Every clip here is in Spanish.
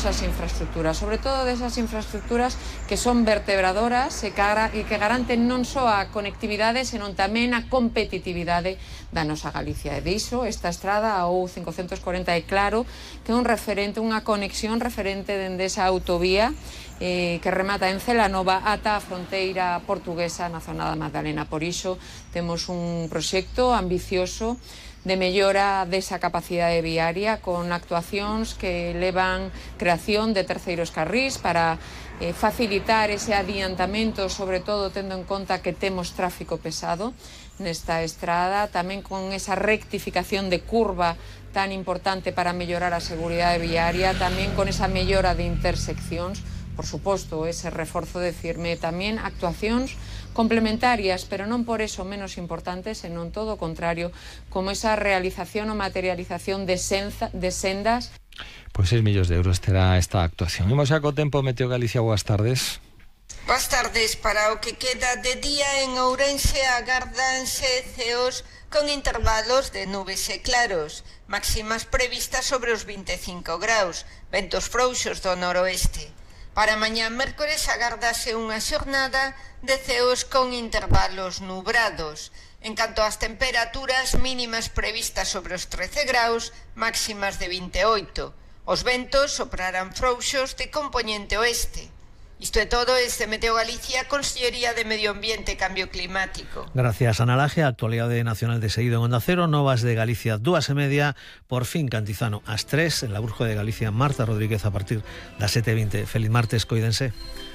esas infraestructuras, sobre todo de esas infraestructuras que son vertebradoras e que garanten non só a conectividade, senón tamén a competitividade da nosa Galicia. E diso, esta estrada, a O540, é claro que é un referente, unha conexión referente dende esa autovía que remata en Celanova ata a fronteira portuguesa na zona da Magdalena. Por iso temos un proxecto ambicioso de mellora desa capacidade viaria con actuacións que levan creación de terceiros carrís para facilitar ese adiantamento, sobre todo tendo en conta que temos tráfico pesado nesta estrada, tamén con esa rectificación de curva tan importante para mellorar a seguridade viaria, tamén con esa mellora de interseccións, por suposto, ese reforzo de firme, tamén actuacións complementarias, pero non por eso menos importantes, senón todo o contrario, como esa realización ou materialización de sendas. Pois 6 millóns de euros terá esta actuación. Imos xa co tempo. Meteo Galicia, boas tardes. Boas tardes. Para o que queda de día en Ourense agárdanse ceos con intervalos de nubes e claros, máximas previstas sobre os 25 graus, ventos frouxos do noroeste. Para mañá mércores agárdase unha xornada de ceos con intervalos nubrados. En canto ás temperaturas, mínimas previstas sobre os 13 graus, máximas de 28. Os ventos soprarán frouxos de compoñente oeste. Isto é todo desde Meteo Galicia, Consellería de Medio Ambiente e Cambio Climático. Gracias, Ana Laje. Actualidade nacional de seguido en Onda Cero. Novas de Galicia, 2:30. Por fin Cantizano, ás 3. En la Brujo de Galicia, Marta Rodríguez a partir das 7:20. Feliz martes, coídense.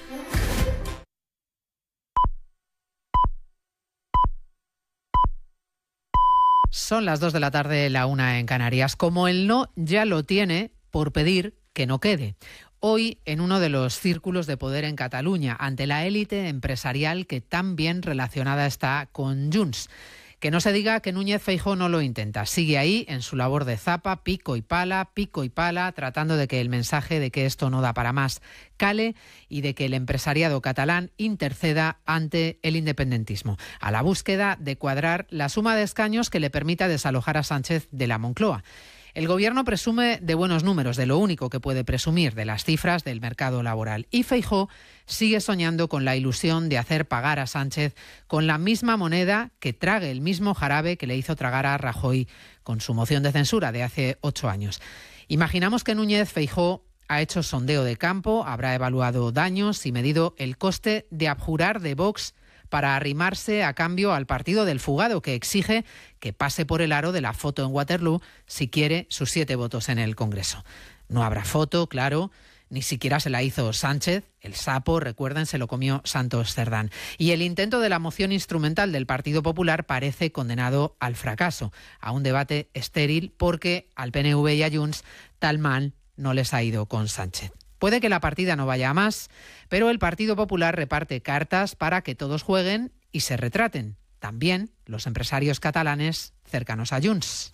Son las 2 de la tarde, la 1 en Canarias. Como el no ya lo tiene, por pedir que no quede. Hoy, en uno de los círculos de poder en Cataluña, ante la élite empresarial que tan bien relacionada está con Junts. Que no se diga que Núñez Feijóo no lo intenta. Sigue ahí en su labor de zapa, pico y pala, tratando de que el mensaje de que esto no da para más cale y de que el empresariado catalán interceda ante el independentismo, a la búsqueda de cuadrar la suma de escaños que le permita desalojar a Sánchez de la Moncloa. El Gobierno presume de buenos números, de lo único que puede presumir, de las cifras del mercado laboral. Y Feijóo sigue soñando con la ilusión de hacer pagar a Sánchez con la misma moneda que trague el mismo jarabe que le hizo tragar a Rajoy con su moción de censura de hace 8 años. Imaginamos que Núñez Feijóo ha hecho sondeo de campo, habrá evaluado daños y medido el coste de abjurar de Vox para arrimarse a cambio al partido del fugado, que exige que pase por el aro de la foto en Waterloo si quiere sus 7 votos en el Congreso. No habrá foto, claro, ni siquiera se la hizo Sánchez, el sapo, recuerden, se lo comió Santos Cerdán. Y el intento de la moción instrumental del Partido Popular parece condenado al fracaso, a un debate estéril, porque al PNV y a Junts tal mal no les ha ido con Sánchez. Puede que la partida no vaya a más, pero el Partido Popular reparte cartas para que todos jueguen y se retraten. También los empresarios catalanes cercanos a Junts.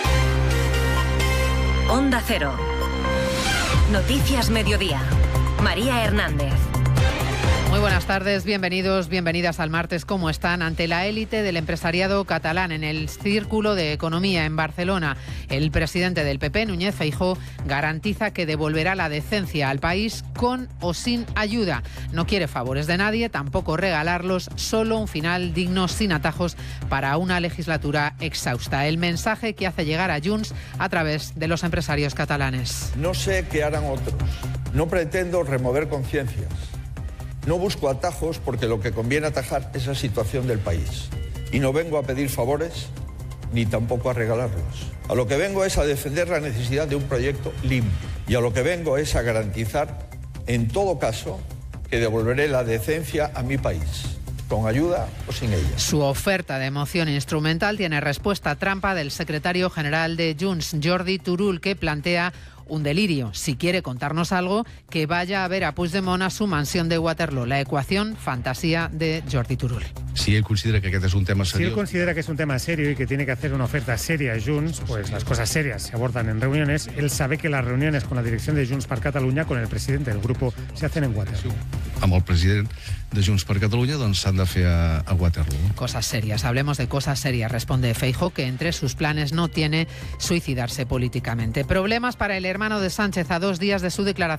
Onda Cero. Noticias Mediodía. María Hernández. Muy buenas tardes, bienvenidos, bienvenidas al martes. ¿Cómo están? Ante la élite del empresariado catalán en el Círculo de Economía en Barcelona, el presidente del PP, Núñez Feijóo, garantiza que devolverá la decencia al país con o sin ayuda. No quiere favores de nadie, tampoco regalarlos, solo un final digno, sin atajos, para una legislatura exhausta. El mensaje que hace llegar a Junts a través de los empresarios catalanes. No sé qué harán otros. No pretendo remover conciencias. No busco atajos porque lo que conviene atajar es la situación del país. Y no vengo a pedir favores ni tampoco a regalarlos. A lo que vengo es a defender la necesidad de un proyecto limpio. Y a lo que vengo es a garantizar, en todo caso, que devolveré la decencia a mi país, con ayuda o sin ella. Su oferta de moción instrumental tiene respuesta trampa del secretario general de Junts, Jordi Turull, que plantea un delirio. Si quiere contarnos algo, que vaya a ver a Puigdemont a su mansión de Waterloo. La ecuación fantasía de Jordi Turull. Si él considera que este es un tema serio. Si él considera que es un tema serio y que tiene que hacer una oferta seria a Junts, pues las cosas serias se abordan en reuniones. Él sabe que las reuniones con la dirección de Junts per Catalunya, con el presidente del grupo, se hacen en Waterloo. Amb el president de Junts per Catalunya, doncs s'han de fer a Waterloo. Cosas serias, hablemos de cosas serias, responde Feijóo, que entre sus planes no tiene suicidarse políticamente. Problemas para el hermano de Sánchez a 2 días de su declaración